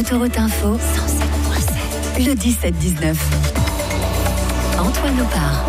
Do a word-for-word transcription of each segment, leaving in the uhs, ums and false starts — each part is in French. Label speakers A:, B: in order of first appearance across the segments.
A: Autoroute Info, cent sept virgule sept. Le dix-sept dix-neuf. Antoine Opar.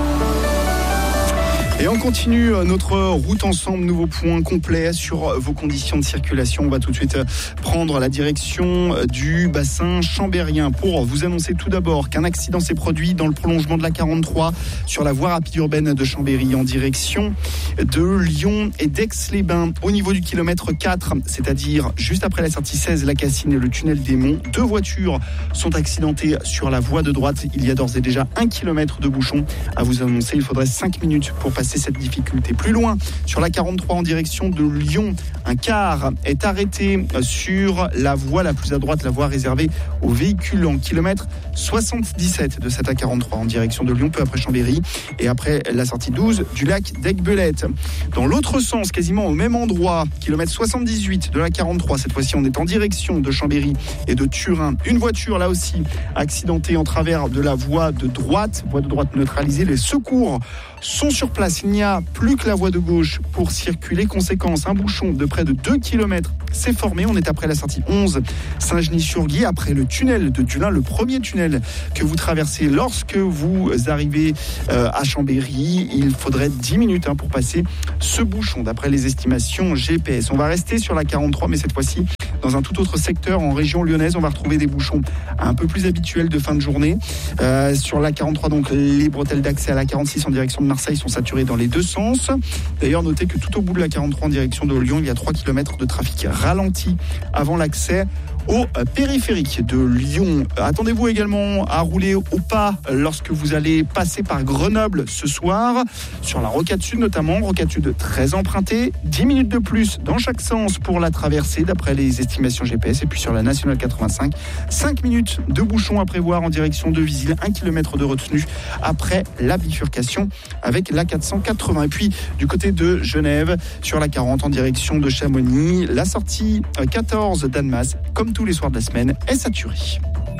B: Et on continue notre route ensemble, nouveau point complet sur vos conditions de circulation. On va tout de suite prendre la direction du bassin chambérien pour vous annoncer tout d'abord qu'un accident s'est produit dans le prolongement de la quarante-trois sur la voie rapide urbaine de Chambéry en direction de Lyon et d'Aix-les-Bains. Au niveau du kilomètre quatre, c'est-à-dire juste après la sortie seize, la Cassine et le tunnel des Monts, deux voitures sont accidentées sur la voie de droite. Il y a d'ores et déjà un kilomètre de bouchon à vous annoncer. Il faudrait cinq minutes pour passer cette difficulté. Plus loin, sur la quarante-trois en direction de Lyon, un car est arrêté sur la voie la plus à droite, la voie réservée aux véhicules en kilomètre soixante-dix-sept de cette A quarante-trois en direction de Lyon, peu après Chambéry et après la sortie douze du lac d'Aiguebelette. Dans l'autre sens, quasiment au même endroit, kilomètre soixante-dix-huit de la quarante-trois, cette fois-ci on est en direction de Chambéry et de Turin. Une voiture là aussi accidentée en travers de la voie de droite, voie de droite neutralisée. Les secours sont sur place. Il n'y a plus que la voie de gauche pour circuler. Conséquence, un bouchon de près de deux kilomètres s'est formé. On est après la sortie onze, Saint-Genis-sur-Guy, après le tunnel de Dulin, le premier tunnel que vous traversez lorsque vous arrivez euh, à Chambéry. Il faudrait dix minutes hein, pour passer ce bouchon, d'après les estimations G P S. On va rester sur la quarante-trois, mais cette fois-ci dans un tout autre secteur, en région lyonnaise. On va retrouver des bouchons un peu plus habituels de fin de journée. Euh, sur la quarante-trois, donc les bretelles d'accès à la quarante-six en direction de Marseille sont saturées dans les deux sens. D'ailleurs, notez que tout au bout de la quarante-trois en direction de Lyon, il y a trois kilomètres de trafic ralenti avant l'accès au périphérique de Lyon. Attendez-vous également à rouler au pas lorsque vous allez passer par Grenoble ce soir, sur la rocade sud notamment, rocade sud très empruntée, dix minutes de plus dans chaque sens pour la traversée d'après les estimations G P S. Et puis sur la nationale quatre-vingt-cinq, cinq minutes de bouchon à prévoir en direction de Visil, un kilomètre de retenue après la bifurcation avec la quatre cent quatre-vingts. Et puis du côté de Genève, sur la quarante en direction de Chamonix, la sortie quatorze d'Annemasse, comme tous les soirs de la semaine, est saturée.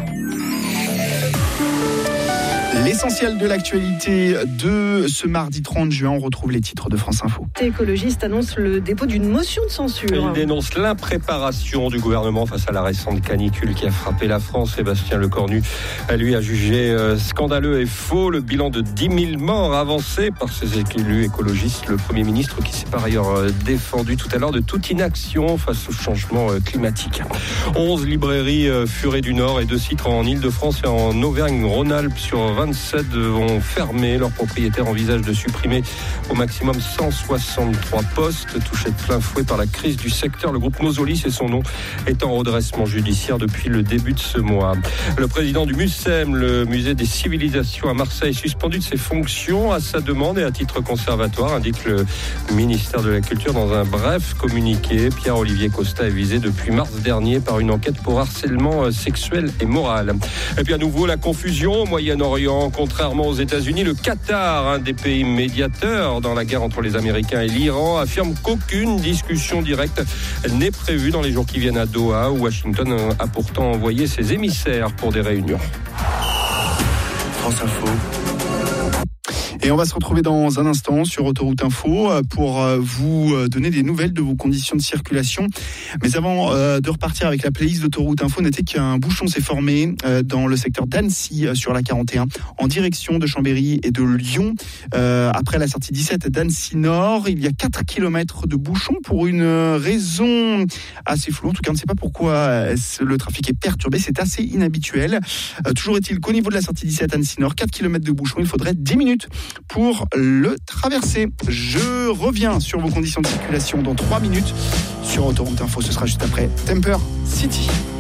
B: L'essentiel de l'actualité de ce mardi trente juin, on retrouve les titres de France Info.
C: Écologiste annonce le dépôt d'une motion de censure.
D: Il dénonce l'impréparation du gouvernement face à la récente canicule qui a frappé la France. Sébastien Lecornu, lui, a jugé scandaleux et faux le bilan de dix mille morts avancé par ses élus écologistes. Le Premier ministre qui s'est par ailleurs défendu tout à l'heure de toute inaction face au changement climatique. onze librairies Furet du Nord et deux sites en Ile-de-France et en Auvergne-Rhône-Alpes sur vingt-sept vont fermer. Leurs propriétaires envisagent de supprimer au maximum cent soixante-trois postes touchés de plein fouet par la crise du secteur. Le groupe Mosolis et son nom est en redressement judiciaire depuis le début de ce mois. Le président du MUCEM, le musée des civilisations à Marseille, suspendu de ses fonctions à sa demande et à titre conservatoire, indique le ministère de la Culture dans un bref communiqué. Pierre-Olivier Costa est visé depuis mars dernier par une enquête pour harcèlement sexuel et moral. Et puis à nouveau la confusion au Moyen-Orient. Contrairement aux États-Unis, le Qatar, un des pays médiateurs dans la guerre entre les Américains et l'Iran, affirme qu'aucune discussion directe n'est prévue dans les jours qui viennent à Doha, où Washington a pourtant envoyé ses émissaires pour des réunions.
B: France Info. Et on va se retrouver dans un instant sur Autoroute Info pour vous donner des nouvelles de vos conditions de circulation. Mais avant de repartir avec la playlist d'Autoroute Info, notez qu'un bouchon s'est formé dans le secteur d'Annecy sur la quarante et un en direction de Chambéry et de Lyon. Après la sortie dix-sept d'Annecy Nord, il y a quatre kilomètres de bouchon pour une raison assez floue. En tout cas, on ne sait pas pourquoi le trafic est perturbé. C'est assez inhabituel. Toujours est-il qu'au niveau de la sortie dix-sept Annecy Nord, quatre kilomètres de bouchon, il faudrait dix minutes pour le traverser. Je reviens sur vos conditions de circulation dans trois minutes sur Autoroute Info. Ce sera juste après Temper City.